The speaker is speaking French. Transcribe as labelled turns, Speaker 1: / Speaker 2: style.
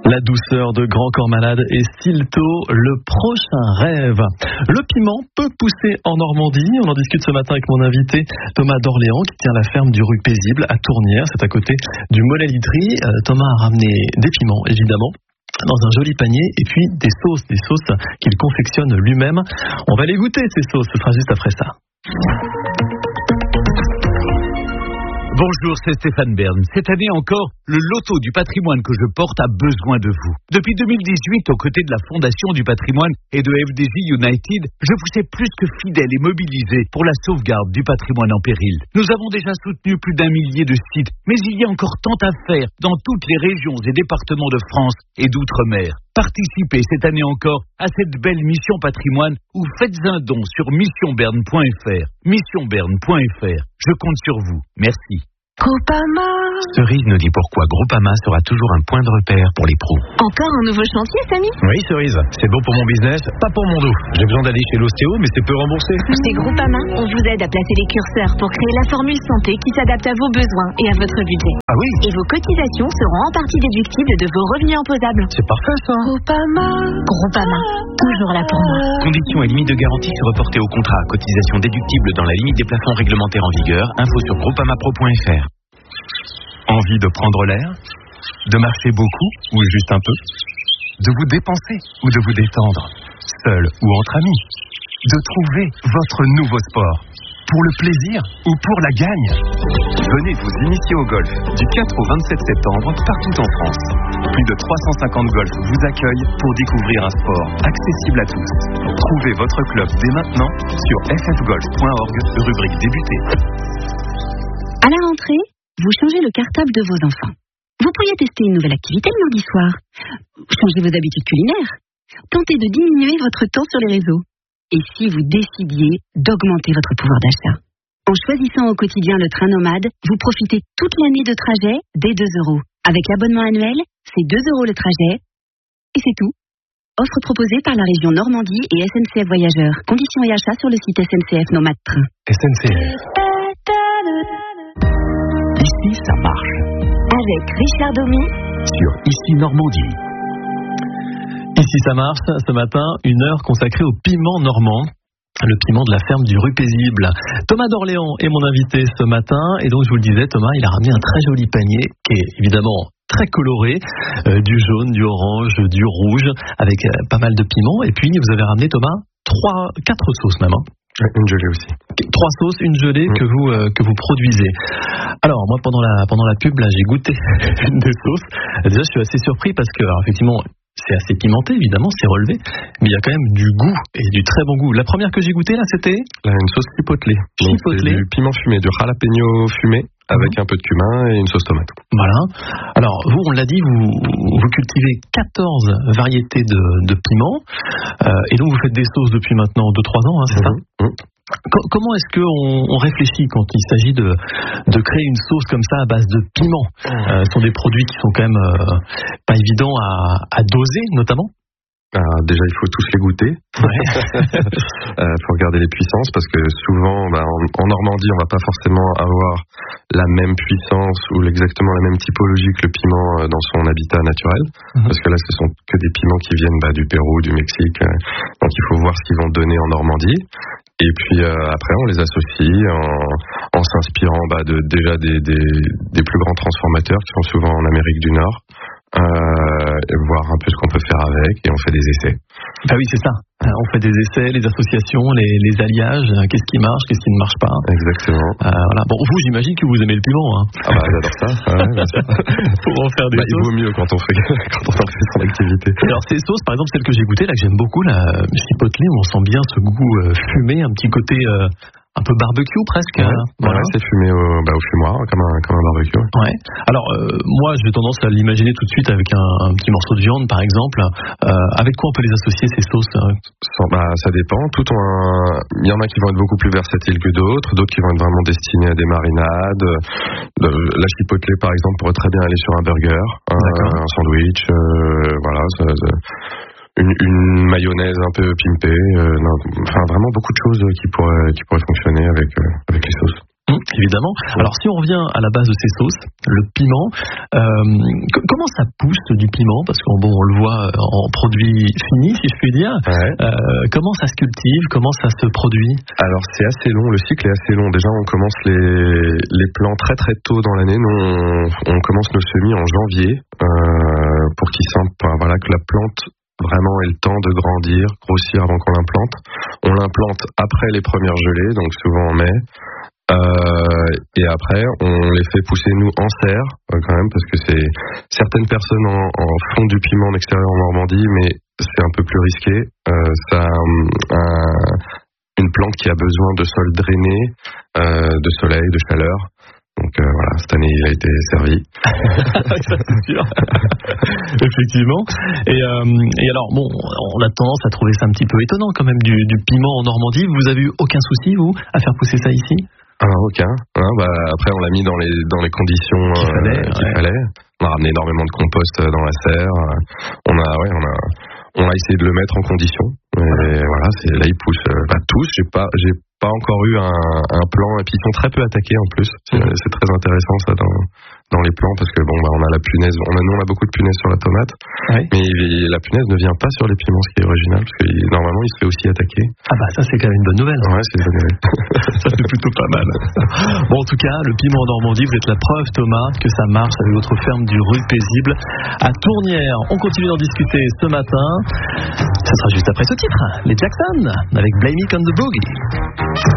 Speaker 1: La douceur de Grand Corps Malade et Stilto, le prochain rêve. Le piment peut pousser en Normandie. On en discute ce matin avec mon invité Thomas d'Orléans qui tient la ferme du Rue Paisible à Tournières. C'est à côté du Mollet-Litry. Thomas a ramené des piments, évidemment, dans un joli panier et puis des sauces qu'il confectionne lui-même. On va les goûter, ces sauces. Ce sera juste après ça.
Speaker 2: Bonjour, c'est Stéphane Bern. Cette année encore, le loto du patrimoine que je porte a besoin de vous. Depuis 2018, aux côtés de la Fondation du patrimoine et de FDJ United, je vous sais plus que fidèle et mobilisé pour la sauvegarde du patrimoine en péril. Nous avons déjà soutenu plus d'1 millier de sites, mais il y a encore tant à faire dans toutes les régions et départements de France et d'outre-mer. Participez cette année encore à cette belle mission patrimoine ou faites un don sur missionberne.fr. Missionberne.fr. Je compte sur vous. Merci.
Speaker 3: Groupama.
Speaker 4: Cerise nous dit pourquoi Groupama sera toujours un point de repère pour les pros.
Speaker 3: Encore un nouveau chantier, Samy?
Speaker 4: Oui, Cerise, c'est bon pour mon business, pas pour mon dos. J'ai besoin d'aller chez l'ostéo, mais c'est peu remboursé.
Speaker 3: Chez Groupama, on vous aide à placer les curseurs pour créer la formule santé qui s'adapte à vos besoins et à votre budget.
Speaker 4: Ah oui?
Speaker 3: Et vos cotisations seront en partie déductibles de vos revenus imposables.
Speaker 4: C'est parfait ça.
Speaker 3: Groupama, toujours là pour moi.
Speaker 4: Conditions et limites de garantie se reporter au contrat. Cotisation déductible dans la limite des plafonds réglementaires en vigueur. Info sur groupamapro.fr. Envie de prendre l'air? De marcher beaucoup ou juste un peu? De vous dépenser ou de vous détendre? Seul ou entre amis? De trouver votre nouveau sport? Pour le plaisir ou pour la gagne? Venez vous initier au golf du 4 au 27 septembre partout en France. Plus de 350 golfs vous accueillent pour découvrir un sport accessible à tous. Trouvez votre club dès maintenant sur ffgolf.org, rubrique débuter.
Speaker 5: À la rentrée, vous changez le cartable de vos enfants. Vous pourriez tester une nouvelle activité le mardi soir. Changez vos habitudes culinaires. Tentez de diminuer votre temps sur les réseaux. Et si vous décidiez d'augmenter votre pouvoir d'achat? En choisissant au quotidien le train nomade, vous profitez toute l'année de trajet dès 2 €. Avec l'abonnement annuel, c'est 2 € le trajet. Et c'est tout. Offre proposée par la région Normandie et SNCF Voyageurs. Conditions et achats sur le site SNCF Nomade Train.
Speaker 4: SNCF. Ici, ça marche.
Speaker 3: Avec Richard Domy
Speaker 4: Sur Ici Normandie.
Speaker 1: Ici ça marche, ce matin, 1 heure consacrée au piment normand. Le piment de la ferme du Rue Paisible. Thomas d'Orléans est mon invité ce matin. Et donc je vous le disais, Thomas, il a ramené un très joli panier qui est évidemment très coloré. Du jaune, du orange, du rouge, avec pas mal de piments. Et puis vous avez ramené, Thomas, 4 sauces même.
Speaker 6: Une gelée aussi.
Speaker 1: 3 sauces, une gelée que vous produisez. Alors moi pendant la pub là j'ai goûté une des sauces. Déjà je suis assez surpris parce que alors, effectivement c'est assez pimenté évidemment, c'est relevé, mais il y a quand même du goût et du très bon goût. La première que j'ai goûtée là c'était
Speaker 6: une sauce chipotlée. Donc, c'est du piment fumé, du jalapeno fumé avec un peu de cumin et une sauce tomate.
Speaker 1: Voilà. Alors vous on l'a dit, vous cultivez 14 variétés de piments et donc vous faites des sauces depuis maintenant 2-3 ans, hein, c'est ça? Comment est-ce qu'on réfléchit quand il s'agit de créer une sauce comme ça à base de piment? Ce sont des produits qui sont quand même pas évidents à doser, notamment.
Speaker 6: Déjà, il faut tous les goûter.
Speaker 1: Ouais.
Speaker 6: Faut regarder les puissances parce que souvent, en Normandie, on va pas forcément avoir la même puissance ou exactement la même typologie que le piment dans son habitat naturel. Parce que là, ce sont que des piments qui viennent du Pérou, du Mexique. Donc, il faut voir ce qu'ils vont donner en Normandie. Et puis après, on les associe en s'inspirant déjà des plus grands transformateurs qui sont souvent en Amérique du Nord. Et voir un peu ce qu'on peut faire avec et on fait des essais.
Speaker 1: Bah oui, c'est ça. On fait des essais, les associations, les alliages, qu'est-ce qui marche, qu'est-ce qui ne marche pas.
Speaker 6: Exactement.
Speaker 1: Voilà. Bon, vous, j'imagine que vous aimez le piment. Hein.
Speaker 6: J'adore ça. Ouais, bien sûr.
Speaker 1: Pour en faire des sauces.
Speaker 6: Il vaut mieux quand on fait son activité.
Speaker 1: Alors ces sauces, par exemple, celle que j'ai goûtée, là que j'aime beaucoup, la chipotlée, où on sent bien ce goût fumé, un petit côté un peu barbecue presque.
Speaker 6: Voilà, c'est fumé au fumoir, comme un barbecue.
Speaker 1: Ouais. Alors moi, j'ai tendance à l'imaginer tout de suite avec un petit morceau de viande, par exemple. Avec quoi on peut les associer ces sauces?
Speaker 6: Ça dépend. Il y en a qui vont être beaucoup plus versatiles que d'autres qui vont être vraiment destinés à des marinades. La chipotlée, par exemple, pourrait très bien aller sur un burger, un sandwich. Voilà. Une mayonnaise un peu pimpée, vraiment beaucoup de choses qui pourraient fonctionner avec les sauces.
Speaker 1: Évidemment. Alors si on revient à la base de ces sauces, le piment, comment ça pousse du piment? Parce qu'on on le voit en produit fini, si je puis dire.
Speaker 6: Ouais.
Speaker 1: Comment ça se cultive? Comment ça se produit?
Speaker 6: Alors c'est assez long, le cycle est assez long. Déjà on commence les plants très très tôt dans l'année. Nous on commence nos semis en janvier pour qu'ils sentent que la plante vraiment ait le temps de grandir, grossir avant qu'on l'implante. On l'implante après les premières gelées, donc souvent en mai. Et après, on les fait pousser nous en serre quand même, parce que certaines personnes en font du piment en extérieur en Normandie, mais c'est un peu plus risqué. Ça une plante qui a besoin de sol drainé, de soleil, de chaleur. Donc voilà, cette année il a été servi.
Speaker 1: Ça c'est sûr. Effectivement. Et alors bon, on a tendance à trouver ça un petit peu étonnant quand même du piment en Normandie. Vous avez eu aucun souci vous à faire pousser ça ici?
Speaker 6: Aucun. Après on l'a mis dans les conditions qu'il fallait. On a ramené énormément de compost dans la serre. On a essayé de le mettre en condition. Et voilà, là il pousse tous. J'ai pas encore eu un plan, et puis ils sont très peu attaqués en plus. C'est très intéressant ça dans les plants, parce que on a la punaise, on a beaucoup de punaises sur la tomate, mais la punaise ne vient pas sur les piments, ce qui est original, parce que normalement il se fait aussi attaquer.
Speaker 1: Ça c'est quand même une bonne nouvelle.
Speaker 6: Ouais, c'est une bonne nouvelle.
Speaker 1: Ça c'est plutôt pas mal. Bon, en tout cas, le piment en Normandie, vous êtes la preuve, Thomas, que ça marche avec votre ferme du Rue Paisible à Tournières. On continue d'en discuter ce matin. Ce sera juste après ce titre, les Jackson avec Blame It on the Boogie.